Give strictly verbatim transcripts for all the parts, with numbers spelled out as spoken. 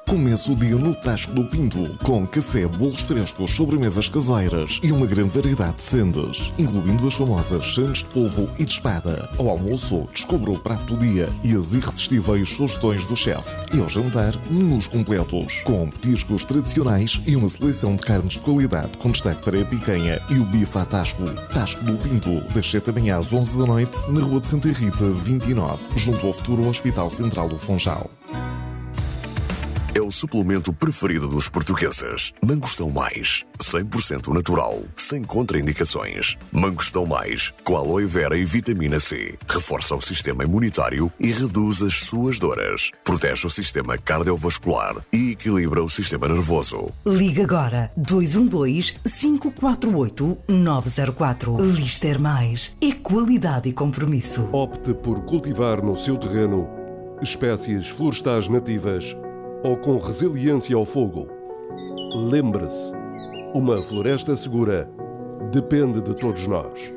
Comece o dia no Tasco do Pinto, com café, bolos frescos, sobremesas caseiras e uma grande variedade de sendas, incluindo as famosas sandes de polvo e de espada. Ao almoço, descubra o prato do dia e as irresistíveis sugestões do chefe. E ao jantar, menus completos, com petiscos tradicionais e uma seleção de carnes de qualidade, com destaque para a picanha e o bife à Tasco. Tasco do Pinto, das sete da manhã às onze da noite, na Rua de Santa Rita, vinte e nove, junto ao futuro Hospital Central do Funchal. É o suplemento preferido dos portugueses. Mangostão Mais, cem por cento natural, sem contraindicações. Mangostão Mais, com aloe vera e vitamina C. Reforça o sistema imunitário e reduz as suas dores. Protege o sistema cardiovascular e equilibra o sistema nervoso. Liga agora dois um dois, cinco quatro oito, nove zero quatro. Lister Mais é qualidade e compromisso. Opte por cultivar no seu terreno espécies florestais nativas ou com resiliência ao fogo. Lembre-se, uma floresta segura depende de todos nós.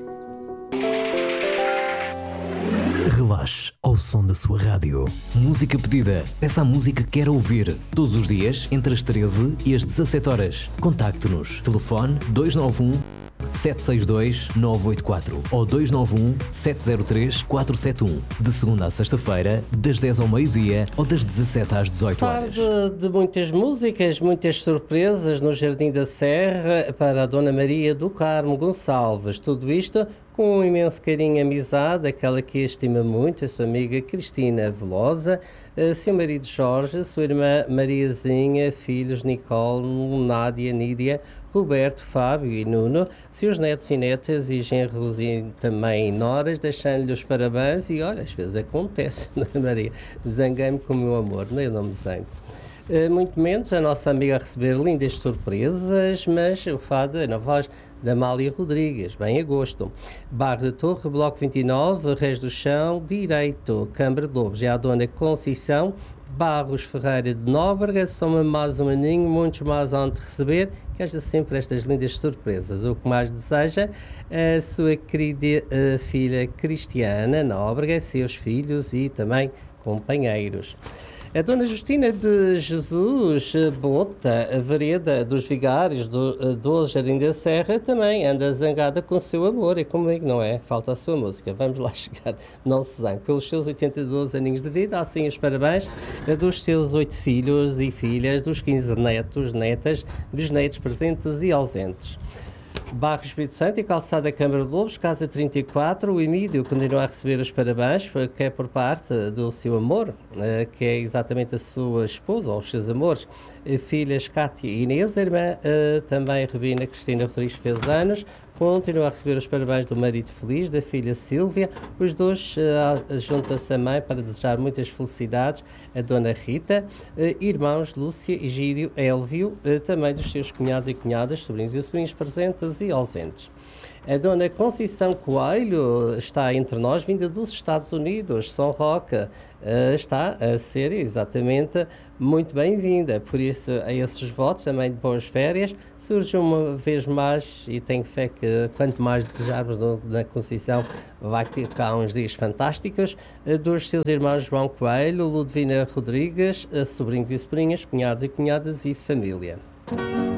Relaxe ao som da sua rádio. Música pedida. Peça a música que quer ouvir. Todos os dias, entre as treze e as dezassete horas. Contacte-nos. Telefone dois nove um, sete seis dois, nove oito quatro ou dois nove um, sete zero três, quatro sete um. De segunda à sexta-feira, das dez ao meio-dia ou das dezassete às dezoito horas. Tarde de muitas músicas, muitas surpresas no Jardim da Serra para a Dona Maria do Carmo Gonçalves. Tudo isto com um imenso carinho e amizade, aquela que estima muito, a sua amiga Cristina Velosa, seu marido Jorge, sua irmã Mariazinha, filhos Nicole, Nádia, Nídia, Roberto, Fábio e Nuno, seus netos e netas e genros e também noras, deixando-lhe os parabéns e olha, às vezes acontece, não é, Maria? Zanguei-me com o meu amor, não é? Eu não me zango. Muito menos a nossa amiga a receber lindas surpresas, mas o fado na voz da Amália Rodrigues, bem a gosto. Barra de Torre, Bloco vinte e nove, Reis do Chão, Direito, Câmara de Lobos, é a Dona Conceição Barros Ferreira de Nóbrega, soma mais um aninho, muitos mais onde receber, que haja sempre estas lindas surpresas. O que mais deseja, a sua querida uh, filha Cristiana Nóbrega, seus filhos e também companheiros. A Dona Justina de Jesus Bota, a vereda dos Vigários do doze Jardim da Serra, também anda zangada com o seu amor. É comigo, não é? Falta a sua música. Vamos lá chegar. Não se zangue. Pelos seus oitenta e dois aninhos de vida, assim os parabéns dos seus oito filhos e filhas, dos quinze netos, netas, bisnetos presentes e ausentes. Barro Espírito Santo e Calçada Câmara de Lobos, Casa trinta e quatro, o Emílio continua a receber os parabéns, que é por parte do seu amor, que é exatamente a sua esposa, ou os seus amores, filhas Cátia e Inês, a irmã também Rubina Cristina Rodrigues fez anos, continua a receber os parabéns do marido feliz, da filha Sílvia, os dois uh, juntam-se a mãe para desejar muitas felicidades, a dona Rita, uh, irmãos Lúcia, Egídio, Élvio, uh, também dos seus cunhados e cunhadas, sobrinhos e sobrinhos presentes e ausentes. A dona Conceição Coelho está entre nós, vinda dos Estados Unidos, São Roque, uh, está a ser exatamente muito bem-vinda, por isso a esses votos também de boas férias, surge uma vez mais e tenho fé que quanto mais desejarmos no, na Conceição vai ter cá uns dias fantásticos, uh, dos seus irmãos João Coelho, Ludovina Rodrigues, uh, sobrinhos e sobrinhas, cunhados e cunhadas e família.